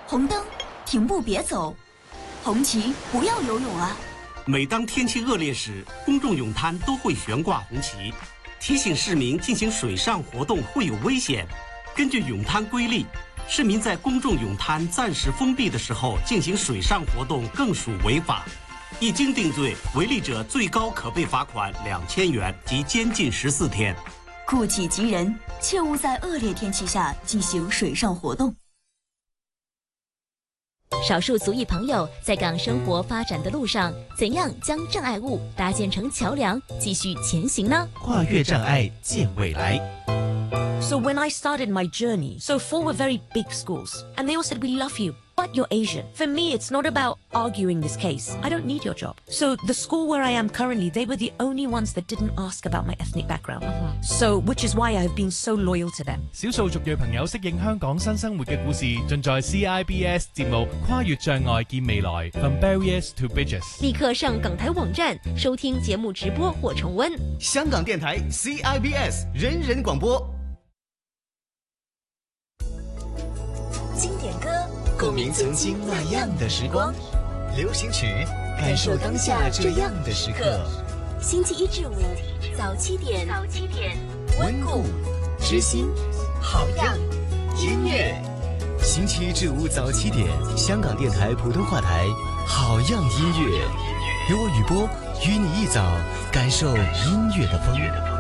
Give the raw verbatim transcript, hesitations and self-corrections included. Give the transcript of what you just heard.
红灯，停步别走；红旗，不要游泳啊！ 每当天气恶劣时，公众泳滩都会悬挂红旗，提醒市民进行水上活动会有危险。根据泳滩规例，市民在公众泳滩暂时封闭的时候进行水上活动更属违法，一经定罪，违例者最高可被罚款两千元及监禁十四天。 顾己及人，切勿在恶劣天气下进行水上活动。 少数族裔朋友在港生活发展的路上，怎样将障碍物搭建成桥梁，继续前行呢？ 跨越障碍，见未来。 So when I started my journey, so four were very big schools, and they all said, we love you, but you're Asian. For me, it's not about arguing this case. I don't need your job. So the school where I am currently, they were the only ones that didn't ask about my ethnic background. Uh-huh. So, which is why I have been so loyal to them. 少數族裔朋友適應香港新生活嘅故事，盡在 C I B S 節目《跨越障礙見未來》From Barriers to Bridges。 立刻上港台網站收聽節目直播或重溫。 香港電台 C I B S 人人廣播。 經典歌， 共鳴曾經那樣的時光；流行曲，感受當下這樣的時刻。 星期一至五早七點， 早七點， 溫故知新，好樣音樂。星期一至五早七點，香港電台普通話台，好樣音樂，由我雨波與你一早感受音樂的風。